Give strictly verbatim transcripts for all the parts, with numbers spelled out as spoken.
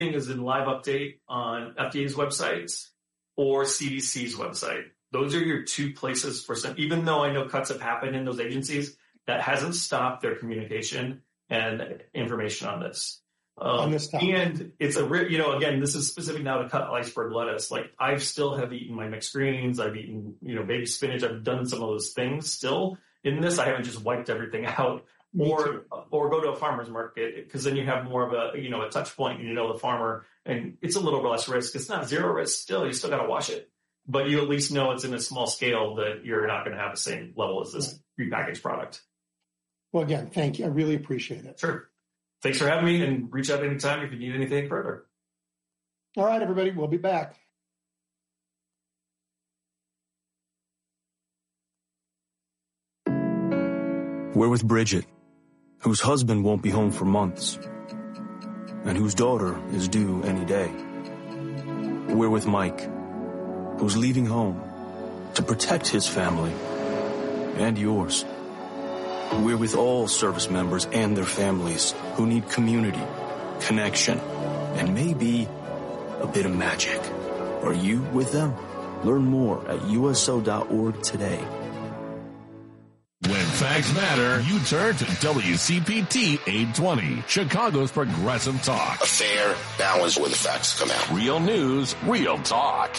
is in live update on F D A's website or C D C's website. Those are your two places for some, even though I know cuts have happened in those agencies, that hasn't stopped their communication and information on this. Um, on this topic. And it's a, you know, again, this is specific now to cut iceberg lettuce. Like I still have eaten my mixed greens. I've eaten, you know, baby spinach. I've done some of those things still in this. I haven't just wiped everything out. Or or go to a farmer's market, because then you have more of a, you know, a touch point and you know the farmer, and it's a little less risk. It's not zero risk still. You still got to wash it. But you at least know it's in a small scale that you're not going to have the same level as this prepackaged product. Well, again, thank you. I really appreciate it. Sure. Thanks for having me, and reach out anytime if you need anything further. All right, everybody. We'll be back. We're with Bridget, whose husband won't be home for months, and whose daughter is due any day. We're with Mike, who's leaving home to protect his family and yours. We're with all service members and their families who need community, connection, and maybe a bit of magic. Are you with them? Learn more at U S O dot org today. When facts matter, you turn to W C P T eight twenty, Chicago's Progressive Talk. A fair balance where the facts come out. Real news, real talk.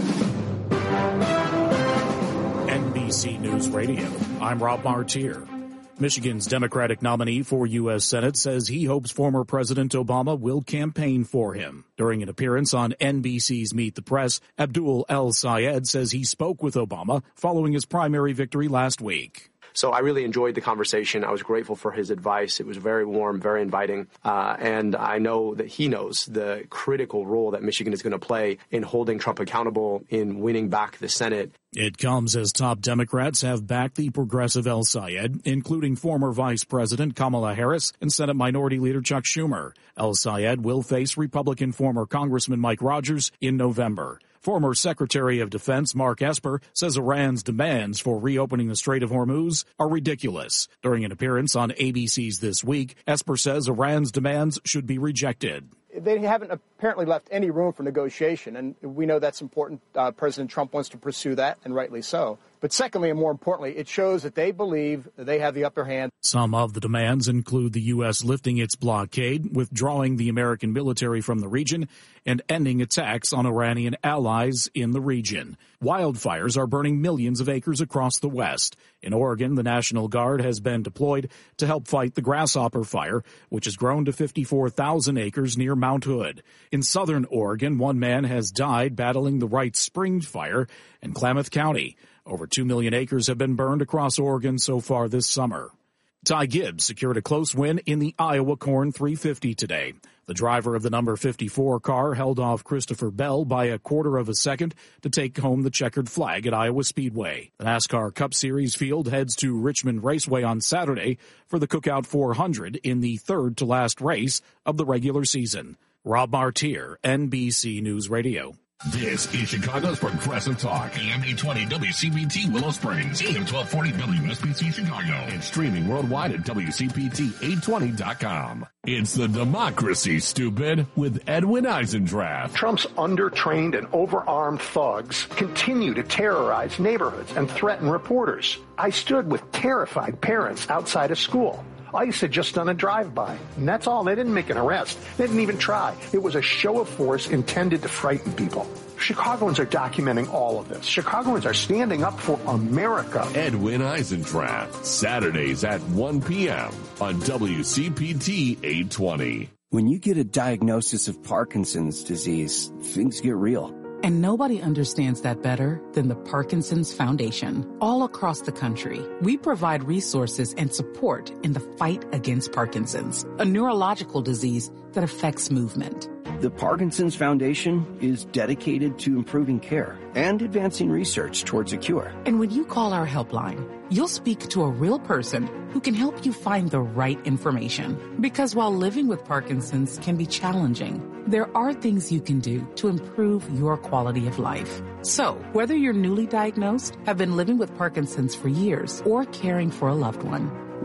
N B C News Radio. I'm Rob Martier. Michigan's Democratic nominee for U S Senate says he hopes former President Obama will campaign for him. During an appearance on N B C's Meet the Press, Abdul El-Sayed says he spoke with Obama following his primary victory last week. So I really enjoyed the conversation. I was grateful for his advice. It was very warm, very inviting. Uh, and I know that he knows the critical role that Michigan is going to play in holding Trump accountable in winning back the Senate. It comes as top Democrats have backed the progressive El-Sayed, including former Vice President Kamala Harris and Senate Minority Leader Chuck Schumer. El-Sayed will face Republican former Congressman Mike Rogers in November. Former Secretary of Defense Mark Esper says Iran's demands for reopening the Strait of Hormuz are ridiculous. During an appearance on A B C's This Week, Esper says Iran's demands should be rejected. They haven't apparently left any room for negotiation, and we know that's important. Uh, President Trump wants to pursue that, and rightly so. But secondly, and more importantly, it shows that they believe that they have the upper hand. Some of the demands include the U S lifting its blockade, withdrawing the American military from the region, and ending attacks on Iranian allies in the region. Wildfires are burning millions of acres across the West. In Oregon, the National Guard has been deployed to help fight the grasshopper fire, which has grown to fifty-four thousand acres near Mount Hood. In southern Oregon, one man has died battling the Wright Springs fire in Klamath County. Over two million acres have been burned across Oregon so far this summer. Ty Gibbs secured a close win in the Iowa Corn three fifty today. The driver of the number fifty-four car held off Christopher Bell by a quarter of a second to take home the checkered flag at Iowa Speedway. The NASCAR Cup Series field heads to Richmond Raceway on Saturday for the Cookout four hundred in the third to last race of the regular season. Rob Martier, N B C News Radio. This is Chicago's Progressive Talk, A M eight twenty W C P T Willow Springs, A M twelve forty W S B C Chicago, and streaming worldwide at W C P T eight twenty dot com. It's the democracy, stupid, with Edwin Eisendrath. Trump's undertrained and overarmed thugs continue to terrorize neighborhoods and threaten reporters. I stood with terrified parents outside of school. ICE had just done a drive-by, and that's all. They didn't make an arrest. They didn't even try. It was a show of force intended to frighten people. Chicagoans are documenting all of this. Chicagoans are standing up for America. Edwin Eisendrath, Saturdays at one p.m. on W C P T eight twenty. When you get a diagnosis of Parkinson's disease, things get real. And nobody understands that better than the Parkinson's Foundation. All across the country, we provide resources and support in the fight against Parkinson's, a neurological disease that affects movement. The Parkinson's Foundation is dedicated to improving care and advancing research towards a cure. And when you call our helpline, you'll speak to a real person who can help you find the right information. Because while living with Parkinson's can be challenging, there are things you can do to improve your quality of life. So, whether you're newly diagnosed, have been living with Parkinson's for years, or caring for a loved one,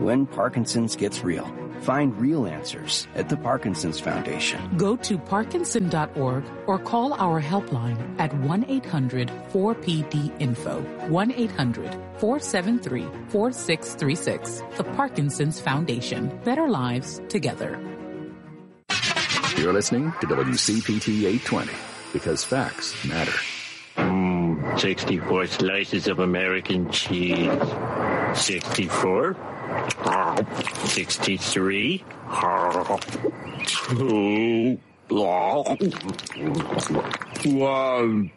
when Parkinson's gets real. Find real answers at the Parkinson's Foundation. Go to Parkinson dot org or call our helpline at one eight hundred four P D info, one eight hundred four seven three four six three six. The Parkinson's Foundation. Better lives together. You're listening to W C P T eight twenty because facts matter. Mm, sixty-four slices of American cheese. sixty-four. sixty-three. Two. One.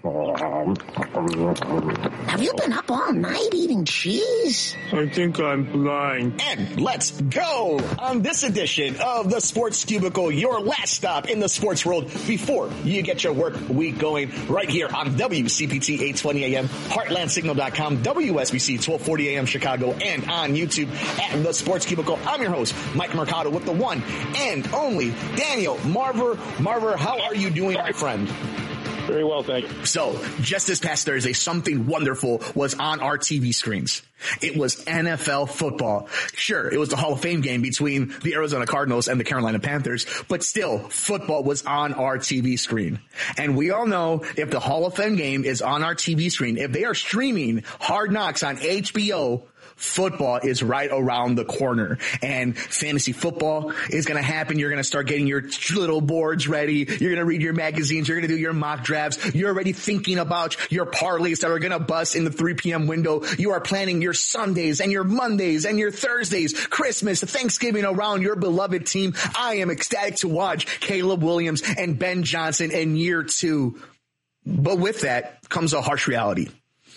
Have you been up all night eating cheese? I think I'm blind. And let's go on this edition of the Sports Cubicle, your last stop in the sports world before you get your work week going right here on W C P T eight twenty A M, heartland signal dot com, W S B C twelve forty A M Chicago, and on YouTube at the Sports Cubicle. I'm your host, Mike Mercado, with the one and only Daniel Marver. Marver, how are you doing, my friend? Very well, thank you. So, just this past Thursday, something wonderful was on our T V screens. It was N F L football. Sure, it was the Hall of Fame game between the Arizona Cardinals and the Carolina Panthers, but still, football was on our T V screen. And we all know if the Hall of Fame game is on our T V screen, if they are streaming Hard Knocks on H B O, football is right around the corner, and fantasy football is going to happen. You're going to start getting your little boards ready. You're going to read your magazines. You're going to do your mock drafts. You're already thinking about your parlays that are going to bust in the three p.m. window. You are planning your Sundays and your Mondays and your Thursdays, Christmas, Thanksgiving around your beloved team. I am ecstatic to watch Caleb Williams and Ben Johnson in year two. But with that comes a harsh reality.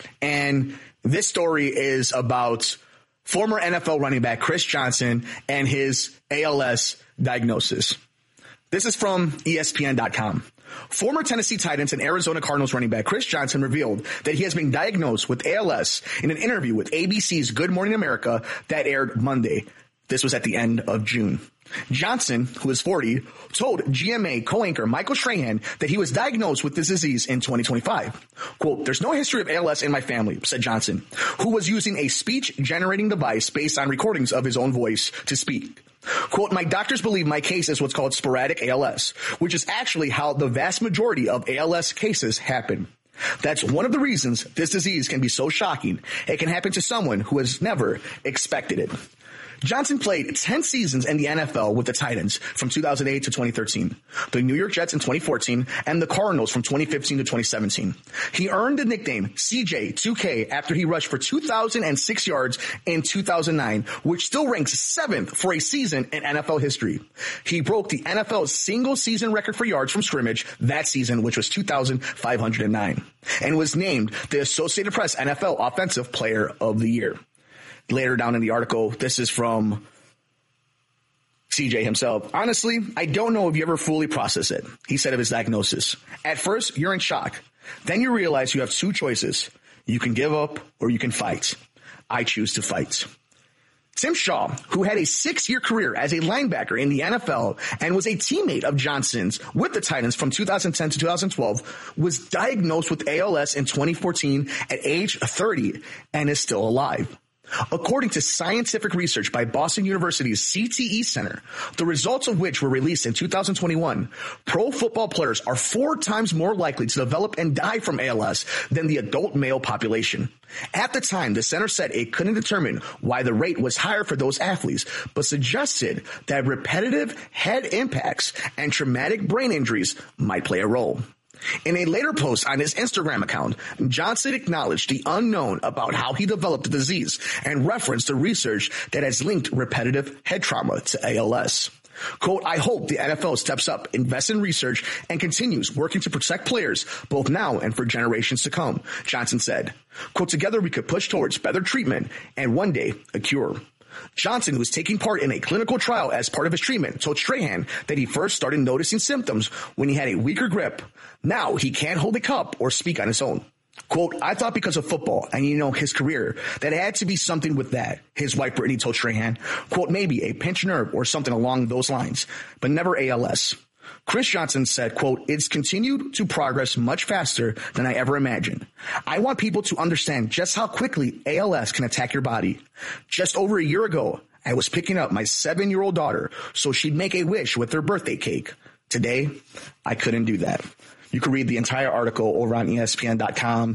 And this story is about former N F L running back Chris Johnson and his A L S diagnosis. This is from E S P N dot com. Former Tennessee Titans and Arizona Cardinals running back Chris Johnson revealed that he has been diagnosed with A L S in an interview with A B C's Good Morning America that aired Monday. This was at the end of June. Johnson, who is forty, told G M A co-anchor Michael Strahan that he was diagnosed with this disease in twenty twenty-five. Quote, "There's no history of A L S in my family," said Johnson, who was using a speech-generating device based on recordings of his own voice to speak. Quote, "My doctors believe my case is what's called sporadic A L S, which is actually how the vast majority of A L S cases happen. That's one of the reasons this disease can be so shocking. It can happen to someone who has never expected it." Johnson played ten seasons in the N F L with the Titans from two thousand eight to twenty thirteen, the New York Jets in twenty fourteen, and the Cardinals from twenty fifteen to twenty seventeen. He earned the nickname C J two K after he rushed for two thousand six yards in two thousand nine, which still ranks seventh for a season in N F L history. He broke the N F L's single-season record for yards from scrimmage that season, which was two thousand five hundred nine, and was named the Associated Press N F L Offensive Player of the Year. Later down in the article, this is from C J himself. "Honestly, I don't know if you ever fully process it," he said of his diagnosis. "At first, you're in shock. Then you realize you have two choices. You can give up or you can fight. I choose to fight." Tim Shaw, who had a six-year career as a linebacker in the N F L and was a teammate of Johnson's with the Titans from two thousand ten to two thousand twelve, was diagnosed with A L S in twenty fourteen at age thirty and is still alive. According to scientific research by Boston University's C T E Center, the results of which were released in two thousand twenty-one, pro football players are four times more likely to develop and die from A L S than the adult male population. At the time, the center said it couldn't determine why the rate was higher for those athletes, but suggested that repetitive head impacts and traumatic brain injuries might play a role. In a later post on his Instagram account, Johnson acknowledged the unknown about how he developed the disease and referenced the research that has linked repetitive head trauma to A L S. Quote, "I hope the N F L steps up, invests in research, and continues working to protect players both now and for generations to come," Johnson said. Quote, "Together we could push towards better treatment and one day a cure." Johnson, who was taking part in a clinical trial as part of his treatment, told Strahan that he first started noticing symptoms when he had a weaker grip. Now he can't hold a cup or speak on his own. Quote, "I thought because of football and, you know, his career, that it had to be something with that," his wife Brittany told Strahan. Quote, "Maybe a pinched nerve or something along those lines, but never A L S. Chris Johnson said, quote, "It's continued to progress much faster than I ever imagined. I want people to understand just how quickly A L S can attack your body. Just over a year ago, I was picking up my seven-year-old daughter so she'd make a wish with her birthday cake. Today, I couldn't do that. You can read the entire article over on E S P N dot com.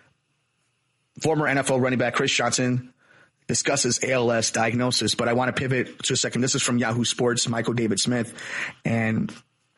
Former N F L running back Chris Johnson discusses A L S diagnosis, but I want to pivot to a second. This is from Yahoo Sports, Michael David Smith. And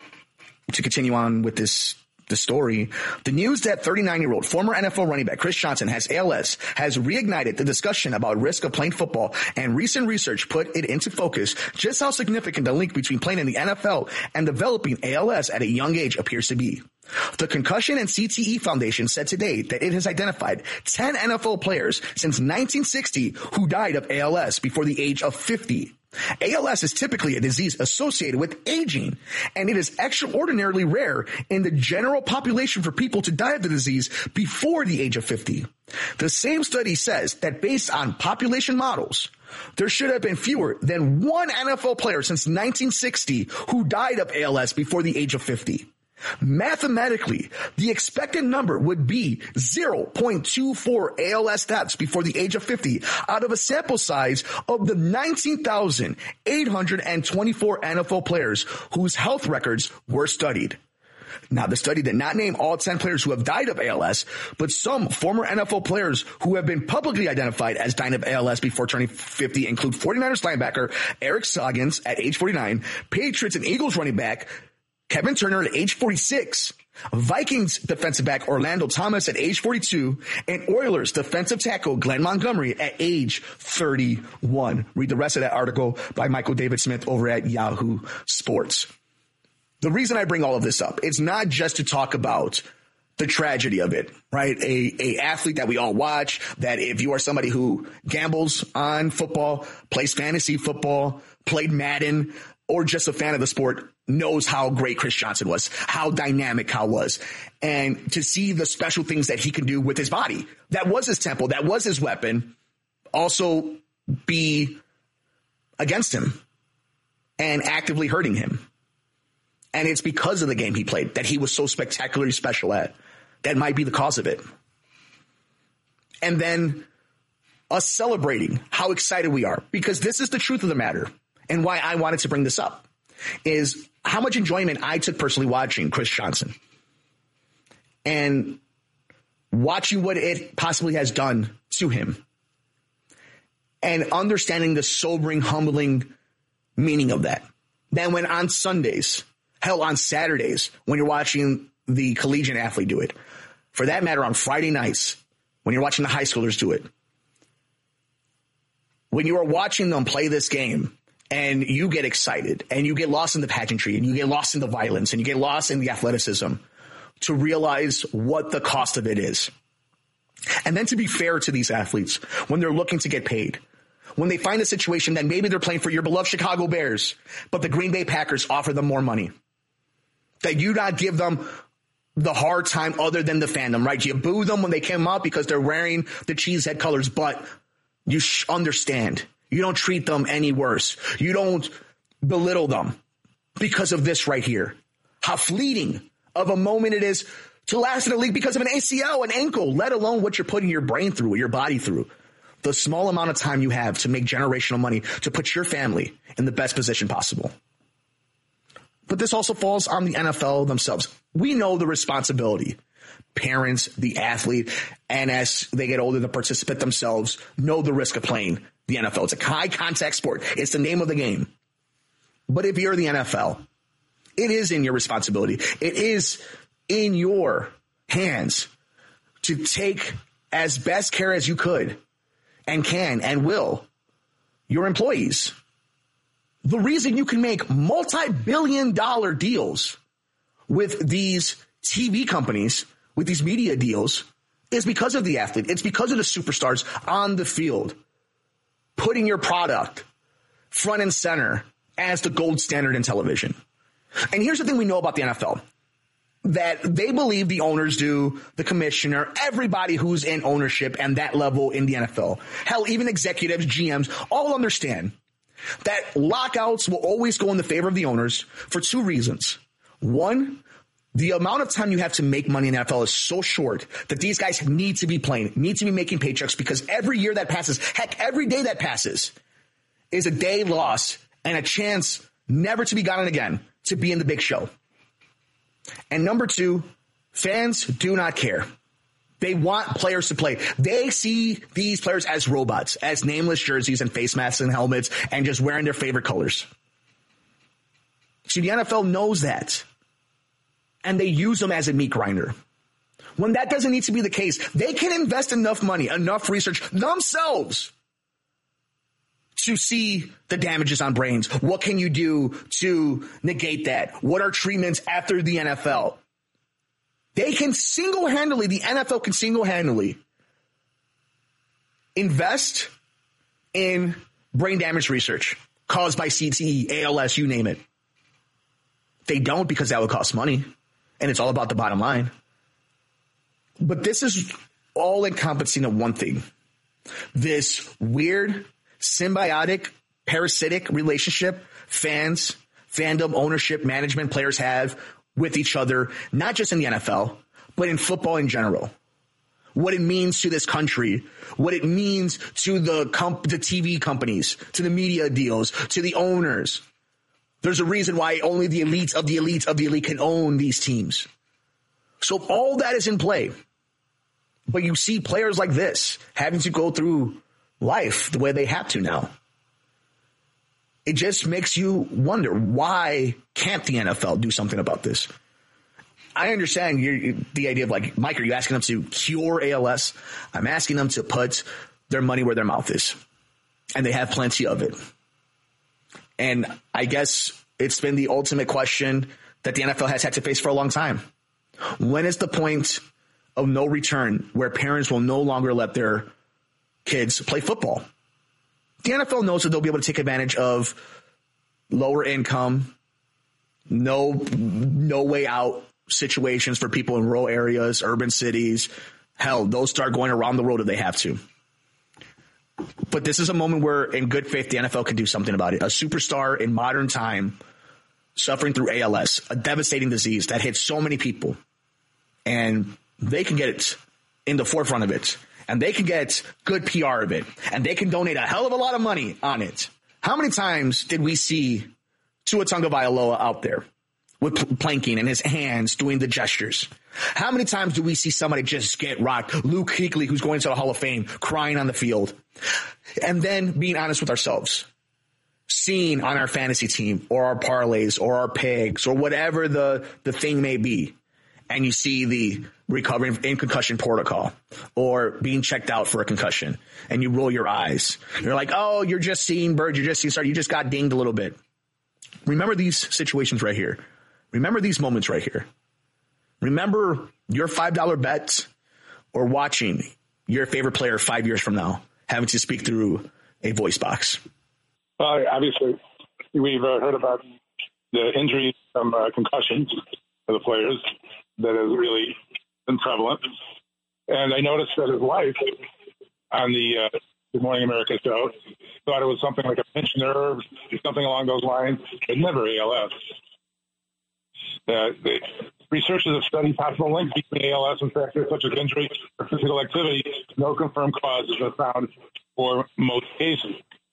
to continue on with this the story, the news that thirty-nine-year-old former N F L running back Chris Johnson has A L S has reignited the discussion about risk of playing football, and recent research put it into focus just how significant the link between playing in the N F L and developing A L S at a young age appears to be. The Concussion and C T E Foundation said today that it has identified ten N F L players since nineteen sixty who died of A L S before the age of fifty. A L S is typically a disease associated with aging, and it is extraordinarily rare in the general population for people to die of the disease before the age of fifty. The same study says that based on population models, there should have been fewer than one N F L player since nineteen sixty who died of A L S before the age of fifty. Mathematically, the expected number would be zero point two four A L S deaths before the age of fifty out of a sample size of the nineteen thousand eight hundred twenty-four N F L players whose health records were studied. Now, the study did not name all ten players who have died of A L S, but some former N F L players who have been publicly identified as dying of A L S before turning fifty include forty-niners linebacker Eric Scoggins at age forty-nine, Patriots and Eagles running back Kevin Turner at age forty-six, Vikings defensive back Orlando Thomas at age forty-two, and Oilers defensive tackle Glenn Montgomery at age thirty-one. Read the rest of that article by Michael David Smith over at Yahoo Sports. The reason I bring all of this up, it's not just to talk about the tragedy of it, right? A, a athlete that we all watch, that if you are somebody who gambles on football, plays fantasy football, played Madden, or just a fan of the sport, knows how great Chris Johnson was, how dynamic Kyle was. And to see the special things that he can do with his body, that was his temple, that was his weapon, also be against him and actively hurting him. And it's because of the game he played that he was so spectacularly special at. That might be the cause of it. And then us celebrating how excited we are, because this is the truth of the matter. And why I wanted to bring this up is how much enjoyment I took personally watching Chris Johnson and watching what it possibly has done to him and understanding the sobering, humbling meaning of that. Then when on Sundays, hell, on Saturdays, when you're watching the collegiate athlete do it, for that matter, on Friday nights, when you're watching the high schoolers do it, when you are watching them play this game, and you get excited and you get lost in the pageantry and you get lost in the violence and you get lost in the athleticism, to realize what the cost of it is. And then to be fair to these athletes when they're looking to get paid, when they find a situation that maybe they're playing for your beloved Chicago Bears, but the Green Bay Packers offer them more money, that you not give them the hard time other than the fandom, right? You boo them when they come up because they're wearing the cheesehead colors, but you sh- understand. You don't treat them any worse. You don't belittle them because of this right here. How fleeting of a moment it is to last in the league because of an A C L, an ankle, let alone what you're putting your brain through, your body through. The small amount of time you have to make generational money to put your family in the best position possible. But this also falls on the N F L themselves. We know the responsibility. Parents, the athlete, and as they get older, the participant themselves know the risk of playing the N F L. It's a high contact sport. It's the name of the game. But if you're the N F L, it is in your responsibility. It is in your hands to take as best care as you could and can and will your employees. The reason you can make multi-billion dollar deals with these T V companies, with these media deals, is because of the athlete. It's because of the superstars on the field, putting your product front and center as the gold standard in television. And here's the thing we know about the N F L, that they believe the owners do, the commissioner, everybody who's in ownership and that level in the N F L. Hell, even executives, G Ms, all understand that lockouts will always go in the favor of the owners for two reasons. One, the amount of time you have to make money in the N F L is so short that these guys need to be playing, need to be making paychecks, because every year that passes, heck, every day that passes, is a day lost and a chance never to be gotten again to be in the big show. And number two, fans do not care. They want players to play. They see these players as robots, as nameless jerseys and face masks and helmets and just wearing their favorite colors. See, the N F L knows that. And they use them as a meat grinder. When that doesn't need to be the case, they can invest enough money, enough research themselves to see the damages on brains. What can you do to negate that? What are treatments after the N F L? They can single-handedly, the N F L can single-handedly invest in brain damage research caused by C T E, A L S, you name it. They don't because that would cost money, and it's all about the bottom line. But this is all encompassing of one thing. This weird, symbiotic, parasitic relationship fans, fandom, ownership, management, players have with each other, not just in the N F L, but in football in general. What it means to this country, what it means to the comp- the T V companies, to the media deals, to the owners. There's a reason why only the elites of the elites of the elite can own these teams. So all that is in play. But you see players like this having to go through life the way they have to now. It just makes you wonder, why can't the N F L do something about this? I understand you're, the idea of like, Mike, are you asking them to cure A L S? I'm asking them to put their money where their mouth is. And they have plenty of it. And I guess it's been the ultimate question that the N F L has had to face for a long time. When is the point of no return where parents will no longer let their kids play football? The N F L knows that they'll be able to take advantage of lower income, no, no way out situations for people in rural areas, urban cities. Hell, they'll start going around the road if they have to. But this is a moment where, in good faith, the N F L can do something about it. A superstar in modern time suffering through A L S, a devastating disease that hits so many people. And they can get it in the forefront of it. And they can get good P R of it. And they can donate a hell of a lot of money on it. How many times did we see Tua Tagovailoa out there with planking and his hands doing the gestures? How many times do we see somebody just get rocked? Luke Kuechly, who's going to the Hall of Fame, crying on the field. And then being honest with ourselves, seeing on our fantasy team or our parlays or our pigs or whatever the, the thing may be, and you see the recovering in concussion protocol or being checked out for a concussion, and you roll your eyes. You're like, oh, you're just seeing birds. You're just seeing stars. You just got dinged a little bit. Remember these situations right here. Remember these moments right here. Remember your five dollar bets or watching your favorite player five years from now having to speak through a voice box. Well, obviously, we've uh, heard about the injuries from uh, concussions for the players that has really been prevalent. And I noticed that his wife on the uh, Good Morning America show thought it was something like a pinched nerve, something along those lines, but never A L S. Uh, the researchers have studied possible links between A L S and factors such as injury or physical activity. No confirmed causes are found for most cases.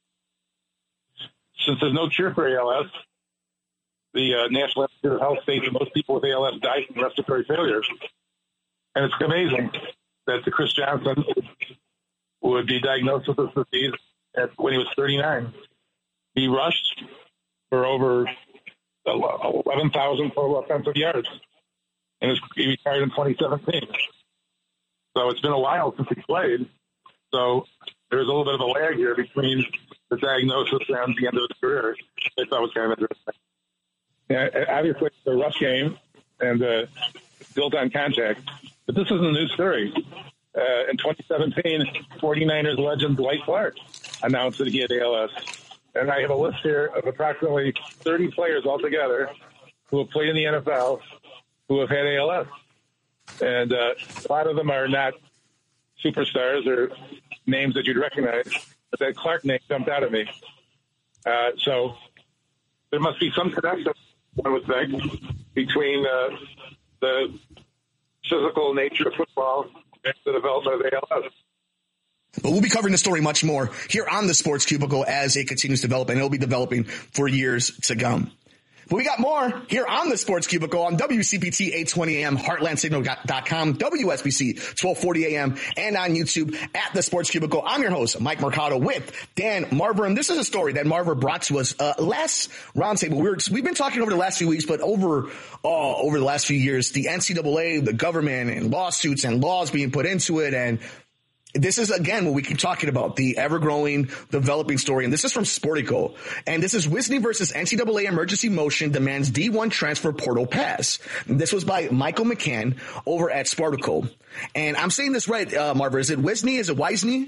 Since there's no cure for A L S, the uh, National Institute of Health states that most people with A L S die from respiratory failure. And it's amazing that the Chris Johnson would be diagnosed with this disease at, when he was thirty-nine. He rushed for over eleven thousand total offensive yards, and he retired in twenty seventeen. So it's been a while since he played. So there's a little bit of a lag here between the diagnosis and the end of his career. I thought was kind of interesting. Yeah, obviously, it's a rush game and uh, built on contact. But this isn't a new story. Uh, in twenty seventeen, forty-niners legend Dwight Clark announced that he had A L S. And I have a list here of approximately thirty players altogether who have played in the N F L who have had A L S. And uh, a lot of them are not superstars or names that you'd recognize, but that Clark name jumped out at me. Uh, so there must be some connection, one would think, between uh, the physical nature of football and the development of A L S. But we'll be covering the story much more here on the Sports Cubicle as it continues to develop, and it'll be developing for years to come. But we got more here on the Sports Cubicle on W C P T eight twenty A M, heartland signal dot com, W S B C twelve forty A M, and on YouTube at the Sports Cubicle. I'm your host, Mike Mercado, with Dan Marver. And this is a story that Marver brought to us uh, last roundtable. We we've been talking over the last few weeks, but over uh, over the last few years, the N C double A, the government, and lawsuits and laws being put into it, and this is, again, what we keep talking about, the ever-growing, developing story. And this is from Sportico. And this is Wisney versus N C double A emergency motion demands D one transfer portal pass. And this was by Michael McCann over at Sportico. And I'm saying this right, uh, Marver. Is it Wisney? Is it Wisney?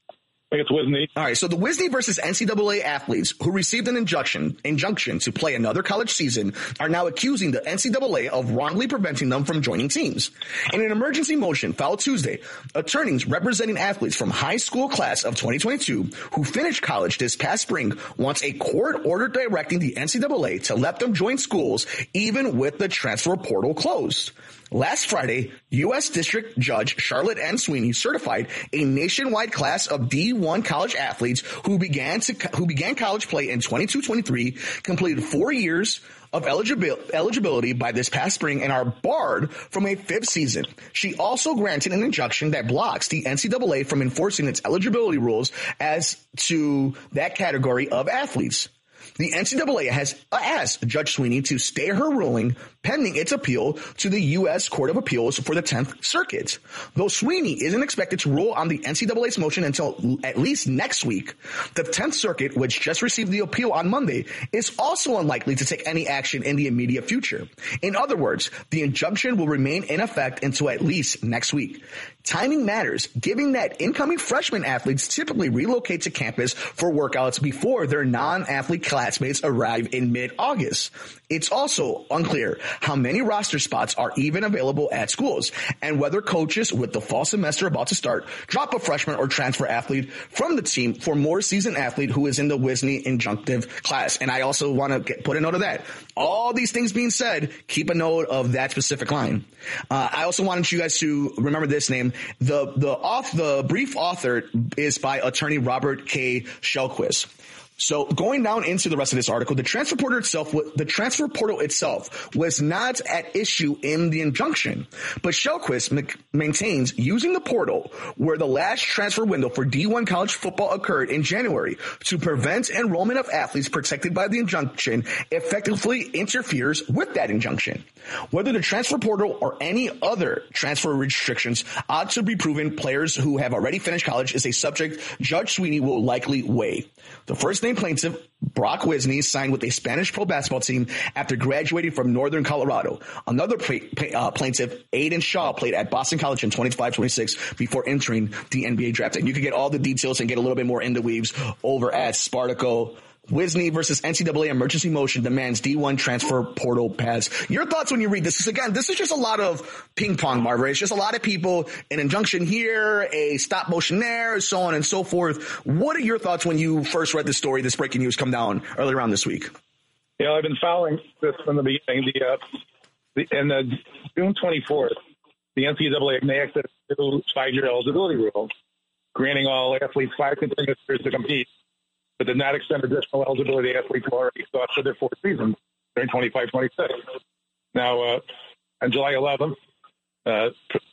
I think it's Wisney. All right. So the Wisney versus N C double A athletes who received an injunction, injunction to play another college season are now accusing the N C double A of wrongly preventing them from joining teams. In an emergency motion filed Tuesday, attorneys representing athletes from high school class of twenty twenty-two who finished college this past spring wants a court order directing the N C double A to let them join schools even with the transfer portal closed. Last Friday, U S District Judge Charlotte N. Sweeney certified a nationwide class of D one college athletes who began to who began college play in twenty-two twenty-three, completed four years of eligibility, eligibility by this past spring, and are barred from a fifth season. She also granted an injunction that blocks the N C double A from enforcing its eligibility rules as to that category of athletes. The N C double A has asked Judge Sweeney to stay her ruling pending its appeal to the U S Court of Appeals for the tenth Circuit. Though Sweeney isn't expected to rule on the N C double A's motion until at least next week, the tenth Circuit, which just received the appeal on Monday, is also unlikely to take any action in the immediate future. In other words, the injunction will remain in effect until at least next week. Timing matters, given that incoming freshman athletes typically relocate to campus for workouts before their non-athlete classmates arrive in mid-August. It's also unclear how many roster spots are even available at schools, and whether coaches with the fall semester about to start drop a freshman or transfer athlete from the team for more seasoned athlete who is in the Wisney injunctive class. And I also want to get, put a note of that. All these things being said, keep a note of that specific line. Uh, I also wanted you guys to remember this name. The the off the brief author is by attorney Robert K. Shelquist. So going down into the rest of this article, the transfer portal itself, the transfer portal itself was not at issue in the injunction, but Shelquist maintains using the portal where the last transfer window for D one college football occurred in January to prevent enrollment of athletes protected by the injunction effectively interferes with that injunction. Whether the transfer portal or any other transfer restrictions ought to be proven players who have already finished college is a subject Judge Sweeney will likely weigh. The first name plaintiff, Brock Wisney, signed with a Spanish pro basketball team after graduating from Northern Colorado. Another play, uh, plaintiff, Aiden Shaw, played at Boston College in twenty-five twenty-six before entering the N B A draft. And you can get all the details and get a little bit more into weaves over at Spartico. Wisney versus N C double A emergency motion demands D one transfer portal pass. Your thoughts when you read this? Is again, this is just a lot of ping pong, Marver. It's just a lot of people, an injunction here, a stop motion there, so on and so forth. What are your thoughts when you first read this story, this breaking news come down earlier on this week? You know, I've been following this from the beginning. The, uh, the in the June twenty-fourth, the N C double A enacted a new five-year eligibility rule, granting all athletes five continuous years to compete, but did not extend additional eligibility to athletes who already exhausted their fourth season during twenty-five twenty-six. Now, uh, on July eleventh, uh,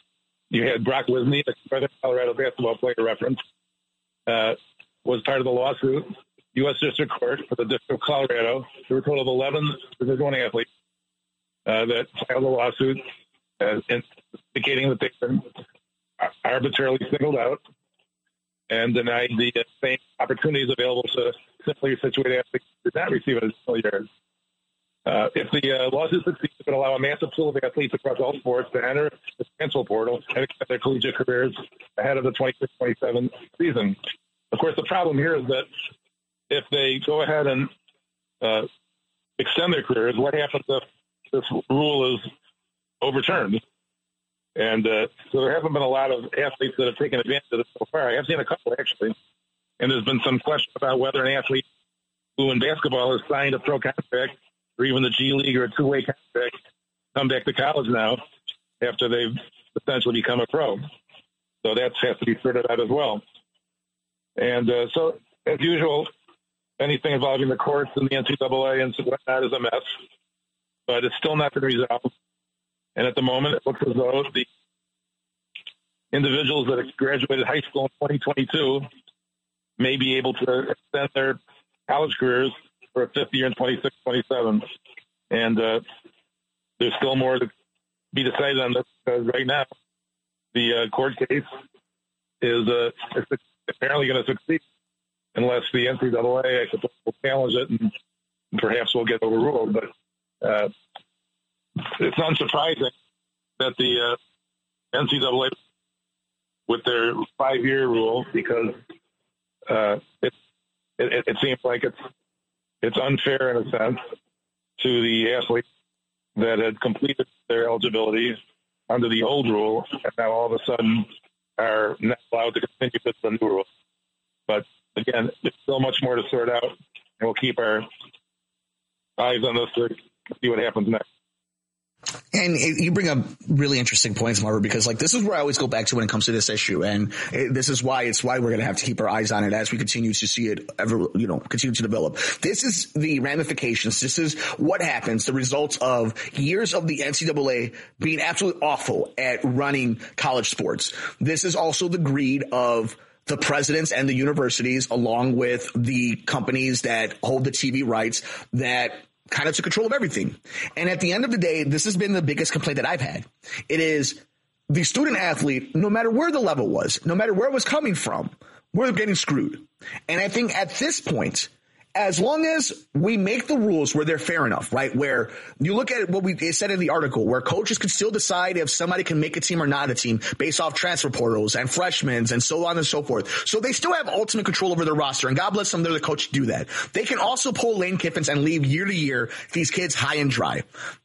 you had Brock Wisney, the Northern Colorado basketball player reference, uh, was part of the lawsuit, U S District Court for the District of Colorado. There were a total of eleven Division I athletes uh, that filed a lawsuit uh, indicating that they've been arbitrarily singled out and denied the same opportunities available to similarly situated athletes who did not receive additional years. Uh, if the uh, lawsuit succeeds, it would allow a massive pool of athletes across all sports to enter the transfer portal and extend their collegiate careers ahead of the twenty-six twenty-seven season. Of course, the problem here is that if they go ahead and uh, extend their careers, what happens if this rule is overturned? And uh, so there haven't been a lot of athletes that have taken advantage of this so far. I have seen a couple, actually. And there's been some question about whether an athlete who in basketball has signed a pro contract or even the G League or a two-way contract come back to college now after they've essentially become a pro. So that has to be sorted out as well. And uh, so, as usual, anything involving the courts and the N C double A and whatnot is a mess. But it's still not been resolved. And at the moment, it looks as though the individuals that graduated high school in twenty twenty-two may be able to extend their college careers for a fifth year in twenty-six twenty-seven. And uh, there's still more to be decided on this, because right now the uh, court case is uh, apparently going to succeed unless the N C double A, I suppose, will challenge it, and perhaps we'll get overruled. But uh, it's unsurprising that the uh, N C double A, with their five-year rule, because uh, it, it it seems like it's it's unfair in a sense to the athletes that had completed their eligibility under the old rule, and now all of a sudden are not allowed to continue with the new rule. But again, there's still much more to sort out, and we'll keep our eyes on this to see what happens next. And you bring up really interesting points, Marva, because like this is where I always go back to when it comes to this issue, and it, this is why it's why we're going to have to keep our eyes on it as we continue to see it ever, you know, continue to develop. This is the ramifications. This is what happens, the results of years of the N C double A being absolutely awful at running college sports. This is also the greed of the presidents and the universities, along with the companies that hold the T V rights, that kind of took control of everything. And at the end of the day, this has been the biggest complaint that I've had. It is the student athlete, no matter where the level was, no matter where it was coming from, we're getting screwed. And I think at this point, as long as we make the rules where they're fair enough, right? Where you look at what we said in the article, where coaches can still decide if somebody can make a team or not a team based off transfer portals and freshmen and so on and so forth. So they still have ultimate control over their roster, and God bless them, they're the coach to do that. They can also pull Lane Kiffins and leave year to year these kids high and dry.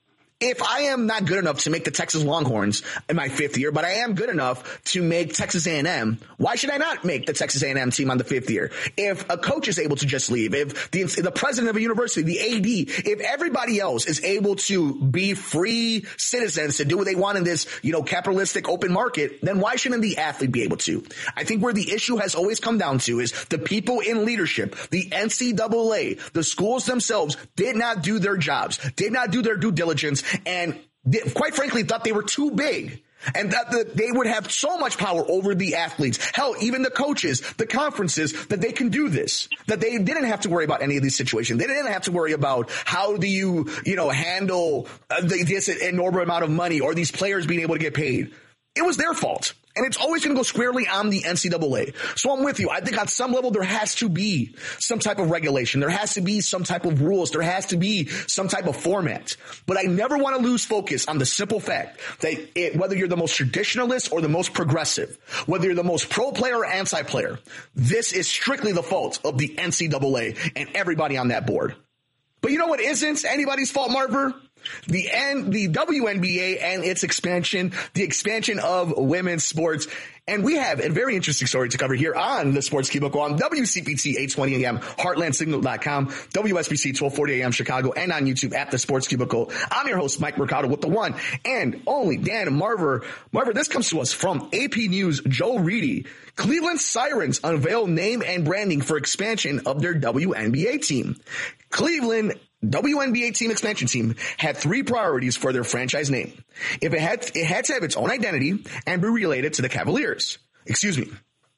If I am not good enough to make the Texas Longhorns in my fifth year, but I am good enough to make Texas A and M, why should I not make the Texas A and M team on the fifth year? If a coach is able to just leave, if the, the president of a university, the A D, if everybody else is able to be free citizens to do what they want in this, you know, capitalistic open market, then why shouldn't the athlete be able to? I think where the issue has always come down to is the people in leadership, the N C double A, the schools themselves did not do their jobs, did not do their due diligence, and quite frankly thought they were too big, and that the, they would have so much power over the athletes, hell, even the coaches, the conferences, that they can do this, that they didn't have to worry about any of these situations. They didn't have to worry about how do you, you know, handle uh, this enormous amount of money or these players being able to get paid. It was their fault. And it's always going to go squarely on the N C double A. So I'm with you. I think on some level there has to be some type of regulation. There has to be some type of rules. There has to be some type of format. But I never want to lose focus on the simple fact that it, whether you're the most traditionalist or the most progressive, whether you're the most pro player or anti-player, this is strictly the fault of the N C double A and everybody on that board. But you know what isn't anybody's fault, Marver? The N, the W N B A and its expansion, the expansion of women's sports. And we have a very interesting story to cover here on the Sports Cubicle on W C P T eight twenty A M, heartland signal dot com, W S B C twelve forty A M Chicago, and on YouTube at the Sports Cubicle. I'm your host, Mike Mercado, with the one and only Dan Marver. Marver, this comes to us from A P News, Joe Reedy. Cleveland Sirens unveil name and branding for expansion of their W N B A team. Cleveland W N B A team expansion team had three priorities for their franchise name. If it had, it had to have its own identity and be related to the Cavaliers. Excuse me.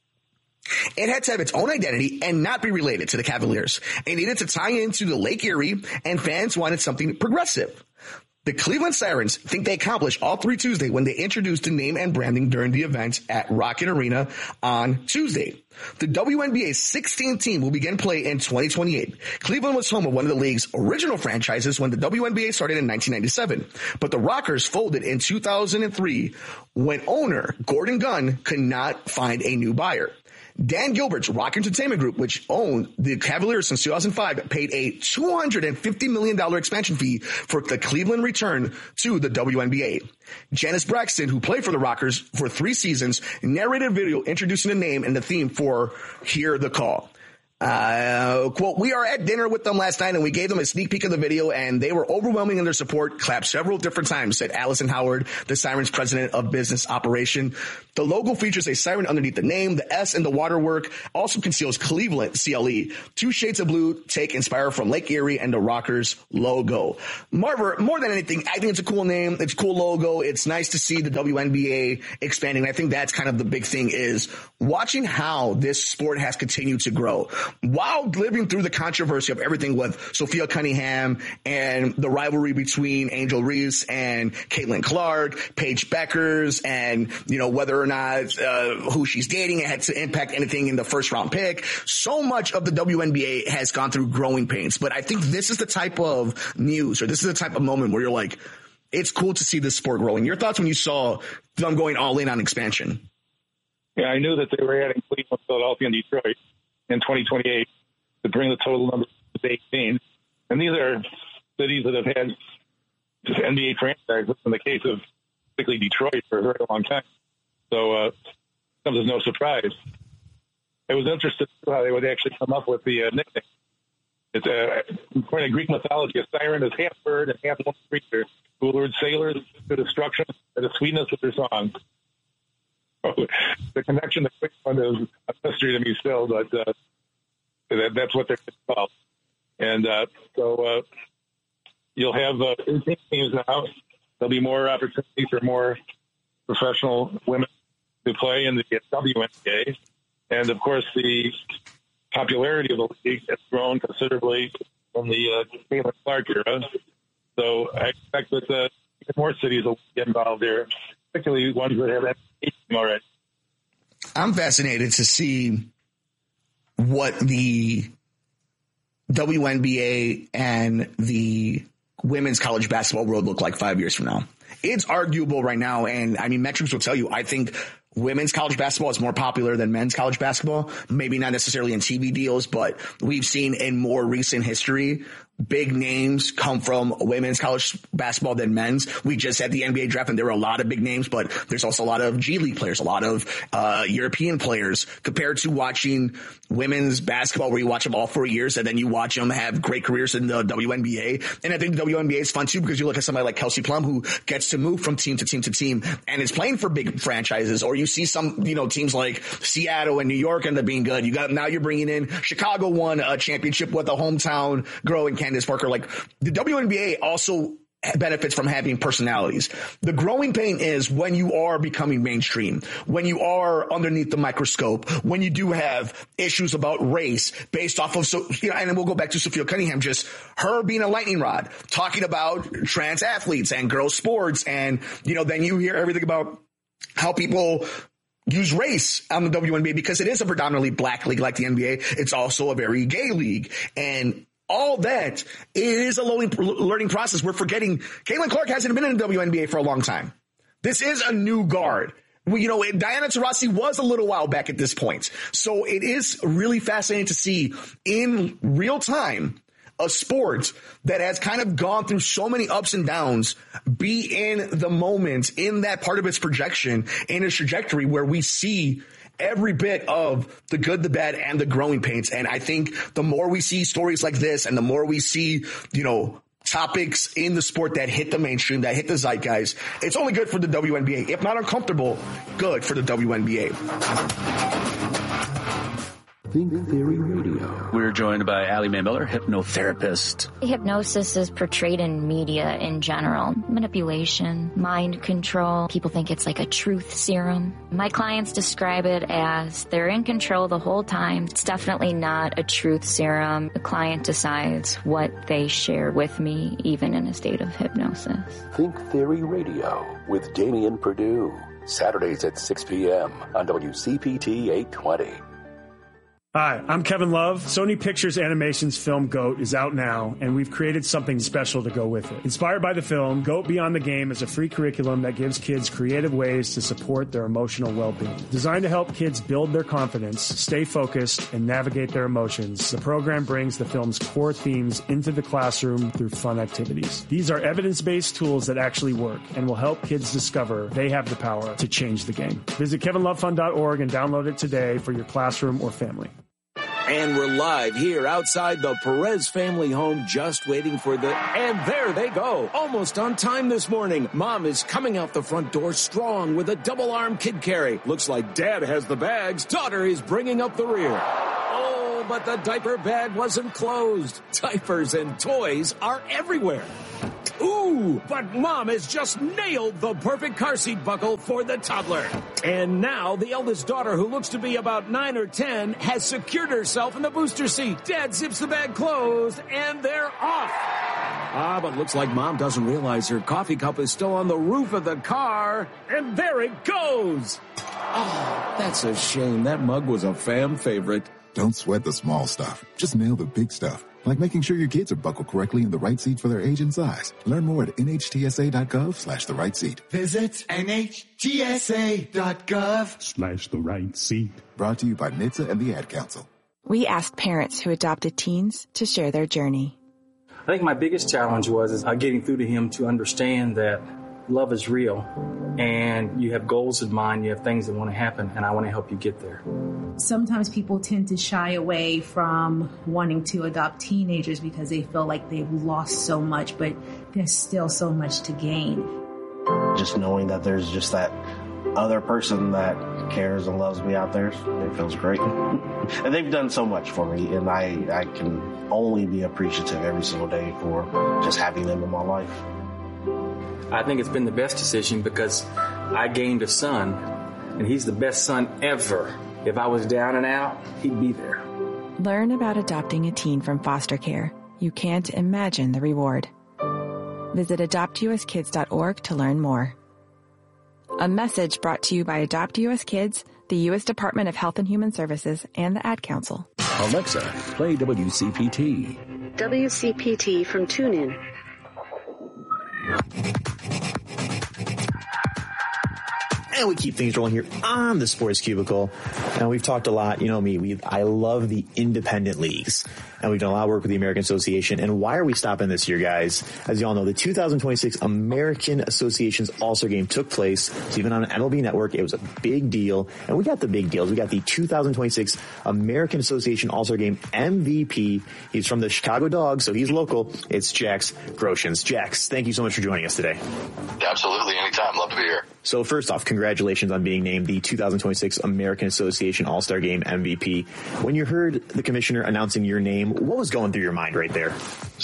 It had to have its own identity and not be related to the Cavaliers. It needed to tie into the Lake Erie, and fans wanted something progressive. The Cleveland Sirens think they accomplished all three Tuesday when they introduced the name and branding during the event at Rocket Arena on Tuesday. The W N B A's sixteenth team will begin play in twenty twenty-eight. Cleveland was home of one of the league's original franchises when the W N B A started in nineteen ninety-seven. But the Rockers folded in two thousand three when owner Gordon Gunn could not find a new buyer. Dan Gilbert's Rock Entertainment Group, which owned the Cavaliers since two thousand five, paid a two hundred fifty million dollars expansion fee for the Cleveland return to the W N B A. Janice Braxton, who played for the Rockers for three seasons, narrated a video introducing the name and the theme for Hear the Call. Uh, quote, we are at dinner with them last night and we gave them a sneak peek of the video and they were overwhelming in their support, clapped several different times, said Allison Howard, the Sirens president of business operation. The logo features a siren underneath the name. The S in the waterwork also conceals Cleveland C L E. Two shades of blue take inspire from Lake Erie and the Rockers logo. Marver, more than anything, I think it's a cool name. It's a cool logo. It's nice to see the W N B A expanding. I think that's kind of the big thing is watching how this sport has continued to grow. While living through the controversy of everything with Sophia Cunningham and the rivalry between Angel Reese and Caitlin Clark, Paige Beckers, and, you know, whether or not uh, who she's dating had to impact anything in the first round pick. So much of the W N B A has gone through growing pains. But I think this is the type of news or this is the type of moment where you're like, it's cool to see this sport growing. Your thoughts when you saw them going all in on expansion? Yeah, I knew that they were adding Cleveland, Philadelphia, and Detroit in twenty twenty-eight to bring the total number to eighteen. And these are cities that have had N B A franchises in the case of particularly Detroit for a very long time. So uh, comes as no surprise. I was interested in how they would actually come up with the uh, nickname. It's uh, according to Greek mythology, a siren is half bird and half woman creature who lured sailors to destruction and the sweetness of their song. The connection to Cleveland is a mystery to me still, but uh, that, that's what they're called. And uh, so uh, you'll have uh, eighteen teams now. There'll be more opportunity for more professional women to play in the W N B A. And, of course, the popularity of the league has grown considerably from the uh, Caitlin Clark era. So I expect that uh, more cities will get involved there, particularly ones that have N B A team already. I'm fascinated to see what the W N B A and the women's college basketball world look like five years from now. It's arguable right now, and I mean, metrics will tell you, I think women's college basketball is more popular than men's college basketball. Maybe not necessarily in T V deals, but we've seen in more recent history big names come from women's college basketball than men's. We just had the N B A draft and there were a lot of big names, but there's also a lot of G League players, a lot of uh European players compared to watching women's basketball where you watch them all four years and then you watch them have great careers in the W N B A. And I think the W N B A is fun too because you look at somebody like Kelsey Plum who gets to move from team to team to team and is playing for big franchises, or you see some, you know, teams like Seattle and New York end up being good. You got, now you're bringing in Chicago won a championship with a hometown girl in Candace Parker. Like the W N B A also benefits from having personalities. The growing pain is when you are becoming mainstream, when you are underneath the microscope, when you do have issues about race based off of, so, you know, and then we'll go back to Sophia Cunningham, just her being a lightning rod, talking about trans athletes and girls sports. And, you know, then you hear everything about how people use race on the W N B A because it is a predominantly black league like the N B A. It's also a very gay league. And all that is a learning process. We're forgetting Caitlin Clark hasn't been in the W N B A for a long time. This is a new guard. We, you know, Diana Taurasi was a little while back at this point. So it is really fascinating to see in real time a sport that has kind of gone through so many ups and downs be in the moment, in that part of its projection, in its trajectory where we see every bit of the good, the bad, and the growing pains. And I think the more we see stories like this and the more we see, you know, topics in the sport that hit the mainstream, that hit the zeitgeist, it's only good for the W N B A. If not uncomfortable, good for the W N B A. Think Theory Radio. We're joined by Allie Mae Miller, hypnotherapist. Hypnosis is portrayed in media in general. Manipulation, mind control. People think it's like a truth serum. My clients describe it as they're in control the whole time. It's definitely not a truth serum. The client decides what they share with me, even in a state of hypnosis. Think Theory Radio with Damian Perdue. Saturdays at six p.m. on W C P T eight twenty. Hi, I'm Kevin Love. Sony Pictures Animation's film GOAT is out now, and we've created something special to go with it. Inspired by the film, GOAT Beyond the Game is a free curriculum that gives kids creative ways to support their emotional well-being. Designed to help kids build their confidence, stay focused, and navigate their emotions, the program brings the film's core themes into the classroom through fun activities. These are evidence-based tools that actually work and will help kids discover they have the power to change the game. Visit kevin love fund dot org and download it today for your classroom or family. And we're live here outside the Perez family home, just waiting for the... And there they go. Almost on time this morning. Mom is coming out the front door strong with a double-arm kid carry. Looks like Dad has the bags. Daughter is bringing up the rear. Oh, but the diaper bag wasn't closed. Diapers and toys are everywhere. Ooh, but Mom has just nailed the perfect car seat buckle for the toddler. And now the eldest daughter, who looks to be about nine or ten, has secured herself in the booster seat. Dad zips the bag closed, and they're off. Ah, but looks like Mom doesn't realize her coffee cup is still on the roof of the car. And there it goes. Oh, that's a shame. That mug was a fam favorite. Don't sweat the small stuff. Just nail the big stuff. Like making sure your kids are buckled correctly in the right seat for their age and size. Learn more at nhtsa.gov slash the right seat. Visit nhtsa.gov slash the right seat. Brought to you by N H T S A and the Ad Council. We asked parents who adopted teens to share their journey. I think my biggest challenge was is getting through to him to understand that love is real and you have goals in mind, you have things that want to happen, and I want to help you get there. Sometimes people tend to shy away from wanting to adopt teenagers because they feel like they've lost so much, but there's still so much to gain. Just knowing that there's just that other person that cares and loves me out there, it feels great. And they've done so much for me, and I, I can only be appreciative every single day for just having them in my life. I think it's been the best decision because I gained a son, and he's the best son ever. If I was down and out, he'd be there. Learn about adopting a teen from foster care. You can't imagine the reward. Visit adopt u s kids dot org to learn more. A message brought to you by Adopt U S Kids, the U S Department of Health and Human Services, and the Ad Council. Alexa, play W C P T. W C P T from TuneIn. And we keep things rolling here on the Sports Cubicle. And we've talked a lot, you know me, we I love the independent leagues. And we've done a lot of work with the American Association. And why are we stopping this year, guys? As you all know, the two thousand twenty-six American Association's All-Star Game took place. So even on an M L B network, it was a big deal. And we got the big deals. We got the two thousand twenty-six American Association All-Star Game M V P. He's from the Chicago Dogs, so he's local. It's Jax Groshans. Jax, thank you so much for joining us today. Absolutely. Anytime. Love to be here. So first off, congratulations on being named the two thousand twenty-six American Association All-Star Game M V P. When you heard the commissioner announcing your name, what was going through your mind right there?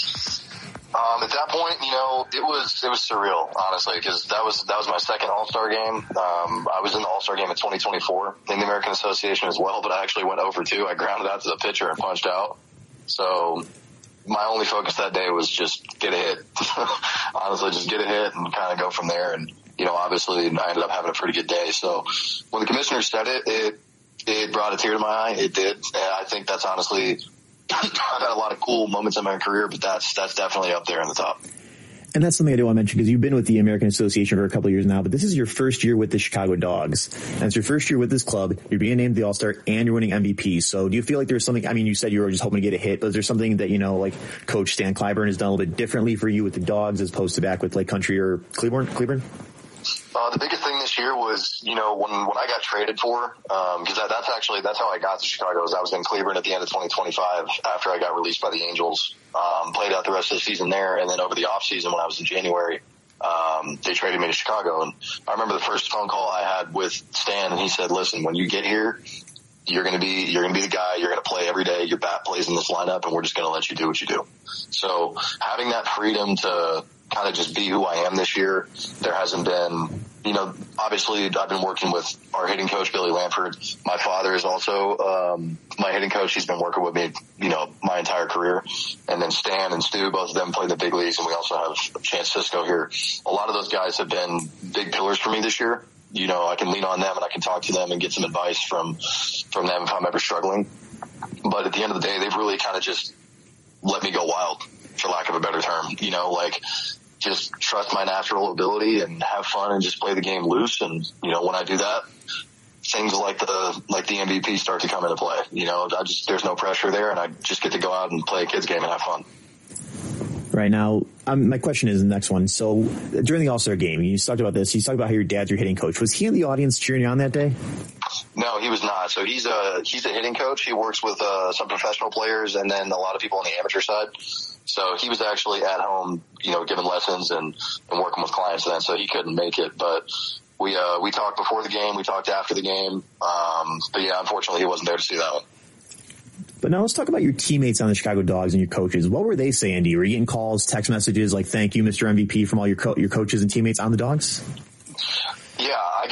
Um, at that point, you know, it was it was surreal, honestly, because that was that was my second All-Star game. Um, I was in the All-Star game in twenty twenty-four in the American Association as well, but I actually went over two. I grounded out to the pitcher and punched out. So my only focus that day was just get a hit. Honestly, just get a hit and kind of go from there. And you know, obviously, I ended up having a pretty good day. So when the commissioner said it, it it brought a tear to my eye. It did, and I think that's honestly. I've had a lot of cool moments in my career, but that's that's definitely up there in the top. And that's something I do want to mention because you've been with the American Association for a couple of years now, but this is your first year with the Chicago Dogs. And it's your first year with this club. You're being named the All-Star and you're winning M V P. So do you feel like there's something, I mean, you said you were just hoping to get a hit, but is there something that, you know, like Coach Stan Clyburn has done a little bit differently for you with the Dogs as opposed to back with Lake Country or Cleburne? Cleburne? Uh, the biggest thing this year was, you know, when, when I got traded for, um, cause that, that's actually, that's how I got to Chicago is I was in Cleburne at the end of twenty twenty-five after I got released by the Angels, um, played out the rest of the season there. And then over the off season when I was in January, um, they traded me to Chicago. And I remember the first phone call I had with Stan and he said, listen, when you get here, you're going to be, you're going to be the guy, you're going to play every day. Your bat plays in this lineup and we're just going to let you do what you do. So having that freedom to kind of just be who I am this year, there hasn't been, you know, obviously I've been working with our hitting coach, Billy Lanford. My father is also, um, my hitting coach. He's been working with me, you know, my entire career. And then Stan and Stu, both of them play the big leagues. And we also have Chance Cisco here. A lot of those guys have been big pillars for me this year. You know, I can lean on them and I can talk to them and get some advice from, from them if I'm ever struggling. But at the end of the day, they've really kind of just let me go wild, for lack of a better term. You know, like, just trust my natural ability and have fun and just play the game loose. And, you know, when I do that, things like the, like the M V P start to come into play. You know, I just, there's no pressure there and I just get to go out and play a kid's game and have fun. Right now, um, my question is the next one. So during the All-Star game, you talked about this. You talked about how your dad's your hitting coach. Was he in the audience cheering you on that day? No, he was not. So he's a he's a hitting coach. He works with uh, some professional players and then a lot of people on the amateur side. So he was actually at home, you know, giving lessons and, and working with clients then. So he couldn't make it. But we uh, we talked before the game. We talked after the game. Um, but yeah, unfortunately, he wasn't there to see that one. But now let's talk about your teammates on the Chicago Dogs and your coaches. What were they saying to you? Were you getting calls, text messages like "Thank you, Mister M V P" from all your co- your coaches and teammates on the Dogs? Yeah, I